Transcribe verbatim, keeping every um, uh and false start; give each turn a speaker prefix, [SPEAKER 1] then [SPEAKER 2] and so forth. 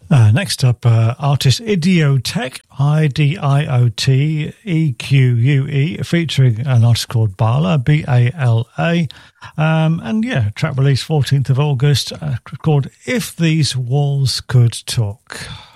[SPEAKER 1] Uh, next up, uh, artist Idiotech, I D I O T E Q U E, featuring an artist called Bala, B A L A. Um, and yeah, track released fourteenth of August, uh, called If These Walls Could Talk.